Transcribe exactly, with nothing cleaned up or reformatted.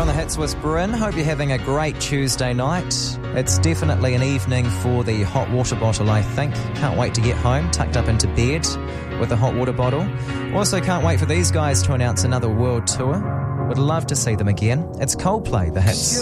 the Hits Whisperer in. Hope you're having a great Tuesday night. It's definitely an evening for the hot water bottle, I think. Can't wait to get home, tucked up into bed with a hot water bottle. Also can't wait for these guys to announce another world tour. Would love to see them again. It's Coldplay, the Hits.